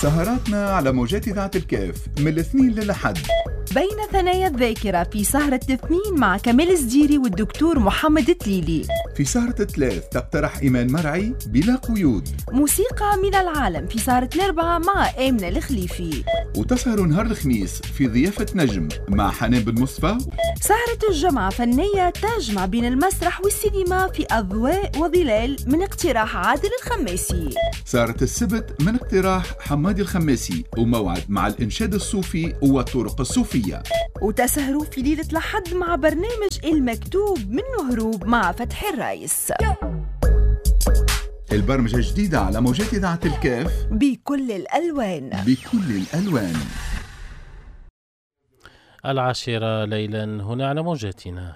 سهراتنا على موجات إذاعة الكاف من الاثنين للأحد بين ثنايا الذاكرة في سهرة الاثنين مع كمال الزديري والدكتور محمد تليلي. في سهرة الثلاث تقترح إيمان مرعي بلا قيود. موسيقى من العالم في سهرة الأربعة مع آمنة الخليفي. وتسهر نهار الخميس في ضيافة نجم مع حنان بن مصطفى. سهرة الجمعة فنية تجمع بين المسرح والسينما في أضواء وظلال من اقتراح عادل الخماسي. سهرة السبت من اقتراح حمادي الخماسي وموعد مع الإنشاد الصوفي والطرق الصوفية. وتسهروا في ليلة الأحد مع برنامج المكتوب منه هروب مع فتح الرايس. البرمجة جديدة على موجات إذاعة الكاف بكل الألوان. 10 ليلا هنا على موجاتنا.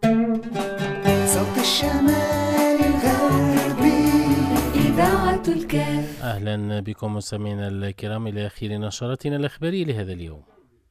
صوت الشمال الغربي إذاعة الكاف. أهلا بكم مستمعينا الكرام إلى آخر نشرتنا الإخبارية لهذا اليوم.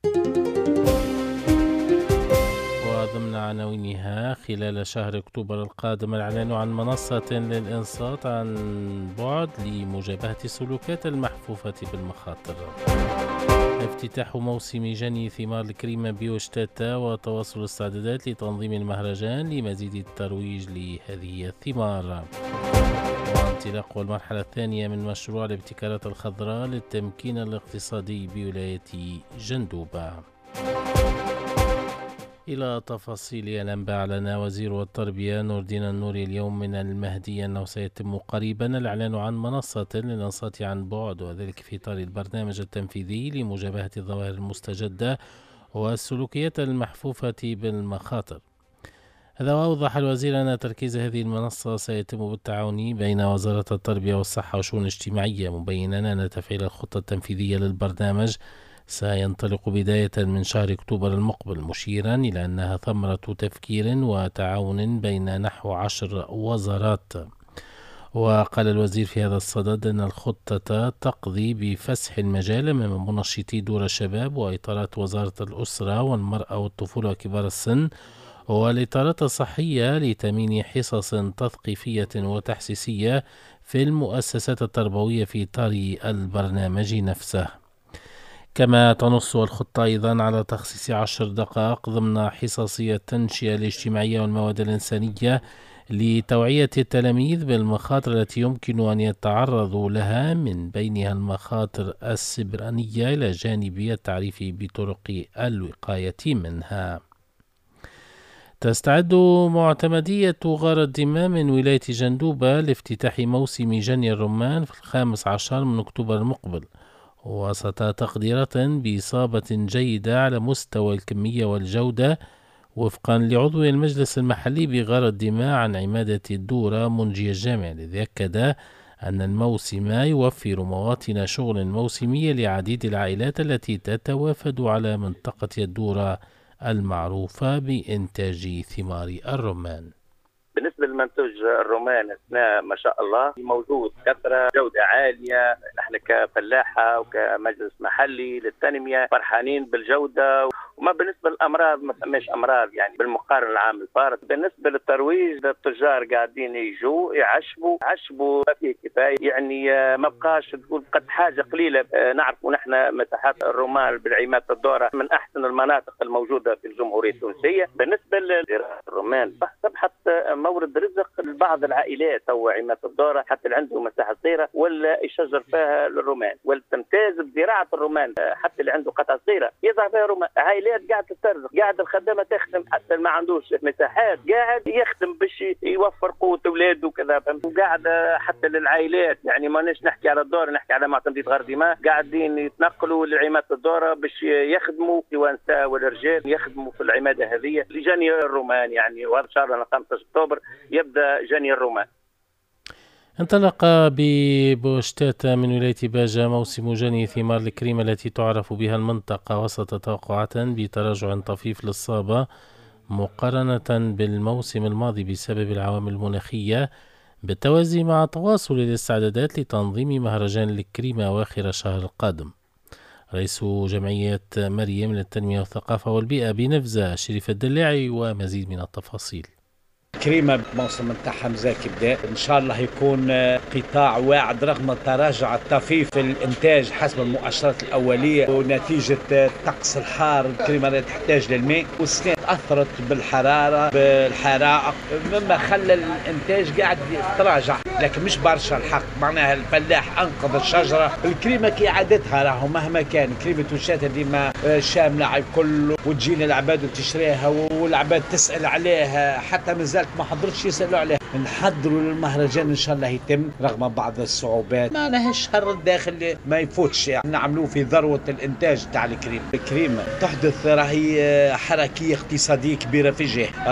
وضمن عناوينها: خلال شهر أكتوبر القادم الإعلان عن منصة للإنصات عن بعد لمجابهة السلوكات المحفوفة بالمخاطر. افتتاح موسم جني ثمار الكريمة بيوشتاتا وتواصل الاستعدادات لتنظيم المهرجان لمزيد الترويج لهذه الثمار. وانطلاق المرحلة الثانية من مشروع الابتكارات الخضراء للتمكين الاقتصادي بولاية جندوبة. إلى تفاصيل الأنباء، أعلن وزير التربية نور الدين النوري اليوم من المهدي أنه سيتم قريبا الإعلان عن منصة للإنصات عن بعد، وذلك في إطار البرنامج التنفيذي لمجابهة الظواهر المستجدة والسلوكيات المحفوفة بالمخاطر. هذا وأوضح الوزير أن تركيز هذه المنصة سيتم بالتعاون بين وزارة التربية والصحة والشؤون الاجتماعية، مبينا أن تفعيل الخطة التنفيذية للبرنامج سينطلق بداية من شهر أكتوبر المقبل، مشيرا إلى أنها ثمرة تفكير وتعاون بين نحو 10 وزارات. وقال الوزير في هذا الصدد أن الخطة تقضي بفسح المجال أمام منشطي دور الشباب وإطارات وزارة الأسرة والمرأة والطفولة وكبار السن والإطارات الصحية لتأمين حصص تثقيفية وتحسيسية في المؤسسات التربوية في إطار البرنامج نفسه. كما تنص الخطة أيضا على تخصيص 10 دقائق ضمن حصص التنشئة الاجتماعية والمواد الإنسانية لتوعية التلاميذ بالمخاطر التي يمكن أن يتعرضوا لها، من بينها المخاطر السبرانية إلى جانب التعريف بطرق الوقاية منها. تستعد معتمدية غار الدماء من ولاية جندوبة لافتتاح موسم جني الرمان في 15 من أكتوبر المقبل، وسط تقديرات بإصابة جيدة على مستوى الكمية والجودة، وفقا لعضو المجلس المحلي بغار الدماء عن عمادة الدورة منجي الجامع، الذي أكد أن الموسم يوفر مواطن شغل موسمية لعديد العائلات التي تتوافد على منطقة الدورة المعروفة بإنتاج ثمار الرمان. بالنسبة لمنتوج الرمان أثناء ما شاء الله موجود كثرة، جودة عالية. نحن كفلاحة وكمجلس محلي للتنمية فرحانين بالجودة. وما بالنسبة للأمراض ما فماش أمراض يعني بالمقارنة العام الفارط. بالنسبة للترويج التجار قاعدين يجوا يعشبوا ما فيه كفاية، يعني ما بقاش تقول قد حاجة قليلة. نعرفوا نحن مساحات الرمان بالعماد الدورة من أحسن المناطق الموجودة في الجمهورية التونسية. بالنسبة للرمان أصبحت مورد رزق لبعض العائلات أو عماد الدورة حتى اللي عنده مساحة صغيرة ولا يشجر فيها الرمان، والتمتاز بزراعة الرمان حتى اللي عنده قطعة صغيرة يزرع فيها رمان. عائلات قاعدة تسترزق، قاعدة الخدامة تخدم حتى ما عندوش مساحات، قاعد يخدم باش يوفر قوة أولاده وكذا. وقاعدة حتى للعائلات يعني ما نحكي على الدورة، نحكي على معتمدية غار دماء، قاعدين يتنقلوا لعمادة الدورة باش يخدموا سواء النساء والرجال يخدموا في العمادة هذه لجني الرمان. يعني وهذا شهر 15 أكتوبر يبدأ جني الرمان. انطلق ببوشتاتا من ولاية باجة موسم جني ثمار الكريمة التي تعرف بها المنطقة، وسط توقعات بتراجع طفيف للصابة مقارنة بالموسم الماضي بسبب العوامل المناخية، بالتوازي مع تواصل الاستعدادات لتنظيم مهرجان الكريمة أواخر الشهر القادم. رئيس جمعية مريم للتنمية والثقافة والبيئة بنفزة شريف الدلاعي ومزيد من التفاصيل. الكريمة الموسم نتاعها مزاكي بدا، إن شاء الله يكون قطاع واعد رغم تراجع الطفيف في الإنتاج حسب المؤشرات الأولية ونتيجة الطقس الحار. الكريمة لا تحتاج للماء، والسنة تأثرت بالحرارة بالحرائق مما خلى الإنتاج قاعد يتراجع، لكن مش برشا الحق. معناها الفلاح أنقذ الشجرة. الكريمة كي عادتها راهو مهما كان كريمة وشاتة ديما شاملة على الكل، وتجينا العباد وتشريها والعباد تسأل عليها، حتى مازالت ما حضرتش يسألوا عليها. نحضروا للمهرجان إن شاء الله يتم رغم بعض الصعوبات، ما لهش الشهر الداخل ما يفوتش يعني نعملوه في ذروة الإنتاج تاع الكريمة. الكريمة تحدث راهي حركية اقتصادية كبيرة في الجهة.